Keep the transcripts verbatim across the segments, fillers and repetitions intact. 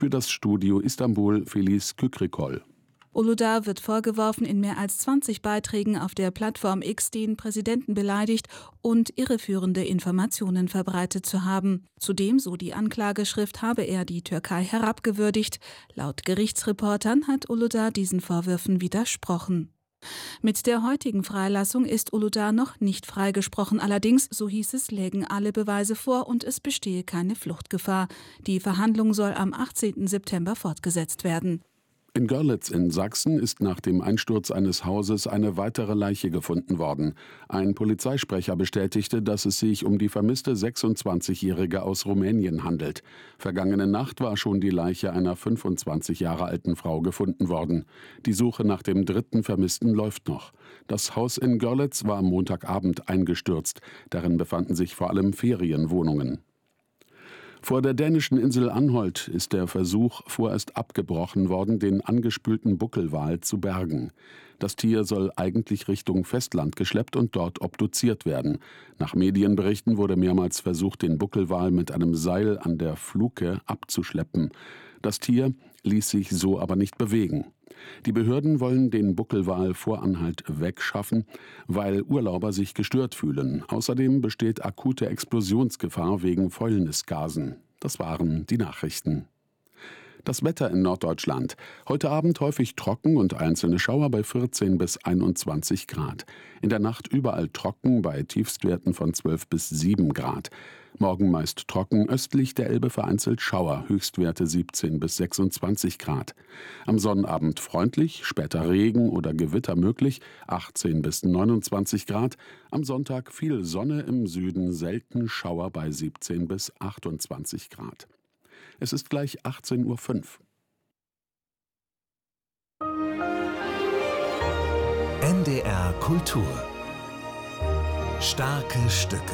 Für das Studio Istanbul Felice Kükrikol. Uludağ wird vorgeworfen, in mehr als zwanzig Beiträgen auf der Plattform X den Präsidenten beleidigt und irreführende Informationen verbreitet zu haben. Zudem, so die Anklageschrift, habe er die Türkei herabgewürdigt. Laut Gerichtsreportern hat Uludağ diesen Vorwürfen widersprochen. Mit der heutigen Freilassung ist Uludağ noch nicht freigesprochen. Allerdings, so hieß es, lägen alle Beweise vor und es bestehe keine Fluchtgefahr. Die Verhandlung soll am achtzehnten September fortgesetzt werden. In Görlitz in Sachsen ist nach dem Einsturz eines Hauses eine weitere Leiche gefunden worden. Ein Polizeisprecher bestätigte, dass es sich um die vermisste sechsundzwanzigjährige aus Rumänien handelt. Vergangene Nacht war schon die Leiche einer fünfundzwanzig Jahre alten Frau gefunden worden. Die Suche nach dem dritten Vermissten läuft noch. Das Haus in Görlitz war am Montagabend eingestürzt. Darin befanden sich vor allem Ferienwohnungen. Vor der dänischen Insel Anholt ist der Versuch vorerst abgebrochen worden, den angespülten Buckelwal zu bergen. Das Tier soll eigentlich Richtung Festland geschleppt und dort obduziert werden. Nach Medienberichten wurde mehrmals versucht, den Buckelwal mit einem Seil an der Fluke abzuschleppen. Das Tier ließ sich so aber nicht bewegen. Die Behörden wollen den Buckelwal vor Anhalt wegschaffen, weil Urlauber sich gestört fühlen. Außerdem besteht akute Explosionsgefahr wegen Fäulnisgasen. Das waren die Nachrichten. Das Wetter in Norddeutschland. Heute Abend häufig trocken und einzelne Schauer bei vierzehn bis einundzwanzig Grad. In der Nacht überall trocken bei Tiefstwerten von zwölf bis sieben Grad. Morgen meist trocken, östlich der Elbe vereinzelt Schauer, Höchstwerte siebzehn bis sechsundzwanzig Grad. Am Sonnabend freundlich, später Regen oder Gewitter möglich, achtzehn bis neunundzwanzig Grad. Am Sonntag viel Sonne, im Süden selten Schauer bei siebzehn bis achtundzwanzig Grad. Es ist gleich achtzehn Uhr fünf. N D R Kultur. Starke Stücke.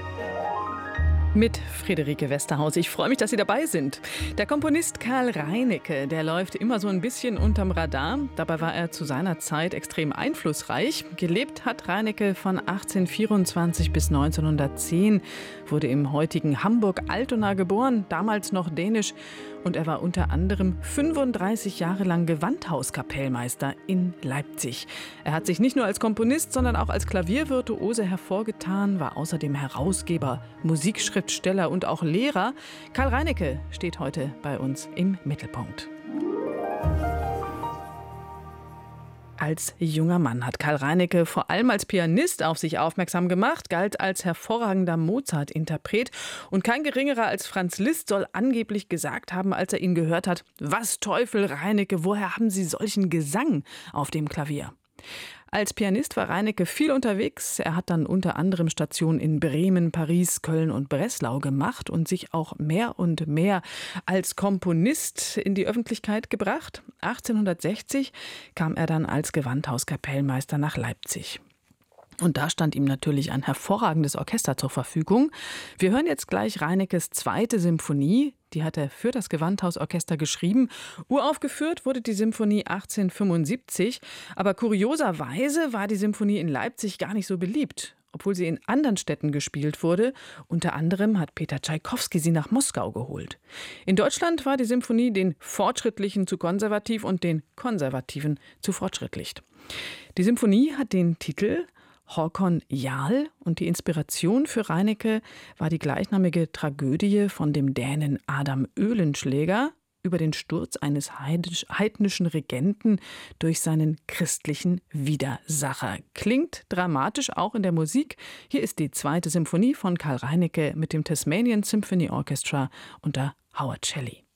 Mit Friederike Westerhaus. Ich freue mich, dass Sie dabei sind. Der Komponist Karl Reinecke, der läuft immer so ein bisschen unterm Radar. Dabei war er zu seiner Zeit extrem einflussreich. Gelebt hat Reinecke von achtzehnhundertvierundzwanzig bis neunzehnhundertzehn, wurde im heutigen Hamburg-Altona geboren, damals noch dänisch. Und er war unter anderem fünfunddreißig Jahre lang Gewandhauskapellmeister in Leipzig. Er hat sich nicht nur als Komponist, sondern auch als Klaviervirtuose hervorgetan, war außerdem Herausgeber, Musikschriftsteller und auch Lehrer. Karl Reinecke steht heute bei uns im Mittelpunkt. Als junger Mann hat Karl Reinecke vor allem als Pianist auf sich aufmerksam gemacht, galt als hervorragender Mozart-Interpret. Und kein geringerer als Franz Liszt soll angeblich gesagt haben, als er ihn gehört hat: Was Teufel, Reinecke, woher haben Sie solchen Gesang auf dem Klavier? Als Pianist war Reinecke viel unterwegs. Er hat dann unter anderem Stationen in Bremen, Paris, Köln und Breslau gemacht und sich auch mehr und mehr als Komponist in die Öffentlichkeit gebracht. achtzehnhundertsechzig kam er dann als Gewandhauskapellmeister nach Leipzig. Und da stand ihm natürlich ein hervorragendes Orchester zur Verfügung. Wir hören jetzt gleich Reineckes zweite Symphonie. Die hat er für das Gewandhausorchester geschrieben. Uraufgeführt wurde die Symphonie achtzehnhundertfünfundsiebzig. Aber kurioserweise war die Symphonie in Leipzig gar nicht so beliebt, obwohl sie in anderen Städten gespielt wurde. Unter anderem hat Peter Tschaikowski sie nach Moskau geholt. In Deutschland war die Symphonie den Fortschrittlichen zu konservativ und den Konservativen zu fortschrittlich. Die Symphonie hat den Titel Håkon Jarl und die Inspiration für Reinecke war die gleichnamige Tragödie von dem Dänen Adam Oehlenschläger über den Sturz eines heidnischen Regenten durch seinen christlichen Widersacher. Klingt dramatisch auch in der Musik. Hier ist die zweite Symphonie von Karl Reinecke mit dem Tasmanian Symphony Orchestra unter Howard Shelley.